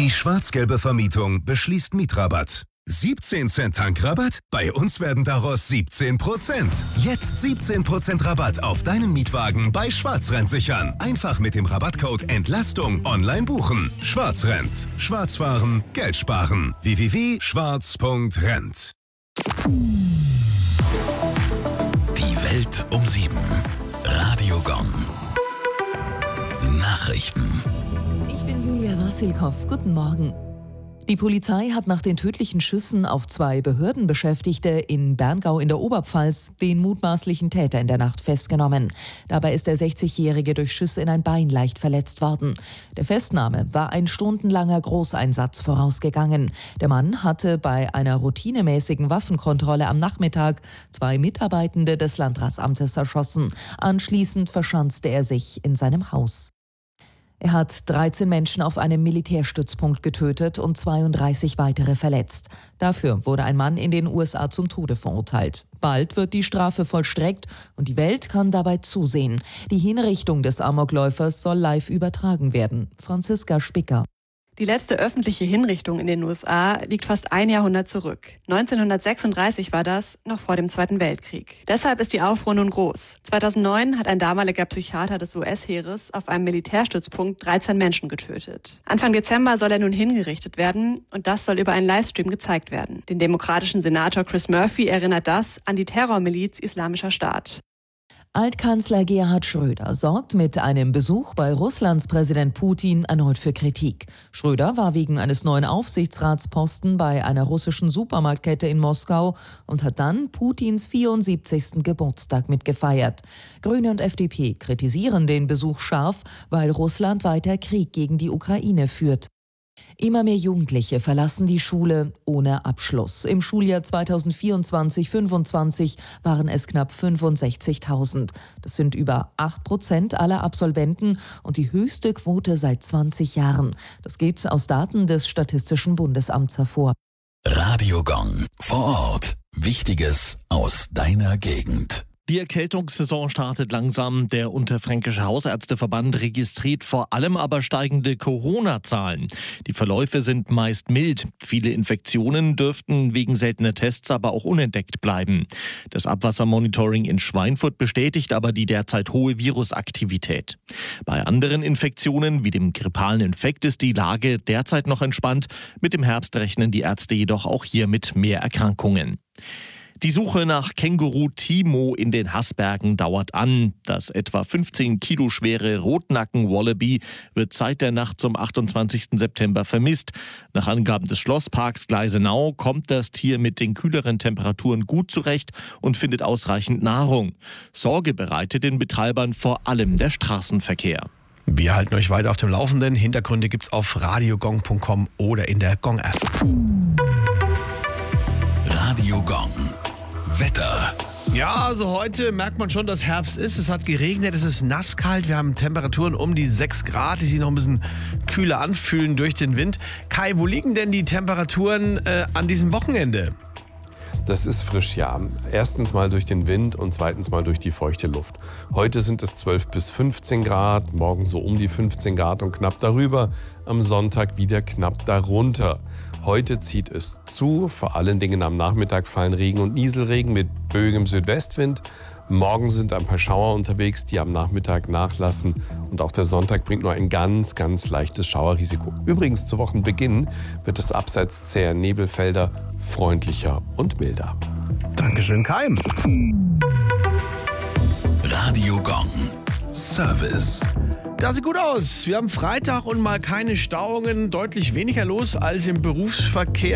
Die schwarz-gelbe Vermietung beschließt Mietrabatt. 17 Cent Tankrabatt? Bei uns werden daraus 17%. Jetzt 17% Rabatt auf deinen Mietwagen bei Schwarzrennt sichern. Einfach mit dem Rabattcode Entlastung online buchen. Schwarzrennt. Schwarz fahren, Geld sparen. www.schwarz.rennt. Die Welt um 7. Radio Gong. Nachrichten. Ich bin Julia Wassilkow. Guten Morgen. Die Polizei hat nach den tödlichen Schüssen auf 2 Behördenbeschäftigte in Berngau in der Oberpfalz den mutmaßlichen Täter in der Nacht festgenommen. Dabei ist der 60-Jährige durch Schüsse in ein Bein leicht verletzt worden. Der Festnahme war ein stundenlanger Großeinsatz vorausgegangen. Der Mann hatte bei einer routinemäßigen Waffenkontrolle am Nachmittag 2 Mitarbeitende des Landratsamtes erschossen. Anschließend verschanzte er sich in seinem Haus. Er hat 13 Menschen auf einem Militärstützpunkt getötet und 32 weitere verletzt. Dafür wurde ein Mann in den USA zum Tode verurteilt. Bald wird die Strafe vollstreckt und die Welt kann dabei zusehen. Die Hinrichtung des Amokläufers soll live übertragen werden. Franziska Spicker. Die letzte öffentliche Hinrichtung in den USA liegt fast ein Jahrhundert zurück. 1936 war das, noch vor dem Zweiten Weltkrieg. Deshalb ist die Aufruhr nun groß. 2009 hat ein damaliger Psychiater des US-Heeres auf einem Militärstützpunkt 13 Menschen getötet. Anfang Dezember soll er nun hingerichtet werden und das soll über einen Livestream gezeigt werden. Den demokratischen Senator Chris Murphy erinnert das an die Terrormiliz Islamischer Staat. Altkanzler Gerhard Schröder sorgt mit einem Besuch bei Russlands Präsident Putin erneut für Kritik. Schröder war wegen eines neuen Aufsichtsratsposten bei einer russischen Supermarktkette in Moskau und hat dann Putins 74. Geburtstag mitgefeiert. Grüne und FDP kritisieren den Besuch scharf, weil Russland weiter Krieg gegen die Ukraine führt. Immer mehr Jugendliche verlassen die Schule ohne Abschluss. Im Schuljahr 2024/25 waren es knapp 65.000. Das sind über 8% aller Absolventen und die höchste Quote seit 20 Jahren. Das geht aus Daten des Statistischen Bundesamts hervor. Radio Gong. Vor Ort. Wichtiges aus deiner Gegend. Die Erkältungssaison startet langsam. Der Unterfränkische Hausärzteverband registriert vor allem aber steigende Corona-Zahlen. Die Verläufe sind meist mild. Viele Infektionen dürften wegen seltener Tests aber auch unentdeckt bleiben. Das Abwassermonitoring in Schweinfurt bestätigt aber die derzeit hohe Virusaktivität. Bei anderen Infektionen wie dem grippalen Infekt ist die Lage derzeit noch entspannt. Mit dem Herbst rechnen die Ärzte jedoch auch hier mit mehr Erkrankungen. Die Suche nach Känguru Timo in den Haßbergen dauert an. Das etwa 15 Kilo schwere Rotnacken-Wallaby wird seit der Nacht zum 28. September vermisst. Nach Angaben des Schlossparks Gleisenau kommt das Tier mit den kühleren Temperaturen gut zurecht und findet ausreichend Nahrung. Sorge bereitet den Betreibern vor allem der Straßenverkehr. Wir halten euch weiter auf dem Laufenden. Hintergründe gibt's auf radiogong.com oder in der Gong-App. Radio Gong. Wetter. Ja, also heute merkt man schon, dass Herbst ist. Es hat geregnet, es ist nasskalt. Wir haben Temperaturen um die 6 Grad, die sich noch ein bisschen kühler anfühlen durch den Wind. Kai, wo liegen denn die Temperaturen an diesem Wochenende? Das ist frisch, ja. Erstens mal durch den Wind und zweitens mal durch die feuchte Luft. Heute sind es 12 bis 15 Grad, morgen so um die 15 Grad und knapp darüber. Am Sonntag wieder knapp darunter. Heute zieht es zu, vor allen Dingen am Nachmittag fallen Regen und Nieselregen mit böigem Südwestwind. Morgen sind ein paar Schauer unterwegs, die am Nachmittag nachlassen. Und auch der Sonntag bringt nur ein ganz, ganz leichtes Schauerrisiko. Übrigens zu Wochenbeginn wird es abseits zäher Nebelfelder freundlicher und milder. Dankeschön, Kai. Radio Gong. Service. Das sieht gut aus. Wir haben Freitag und mal keine Stauungen, deutlich weniger los als im Berufsverkehr.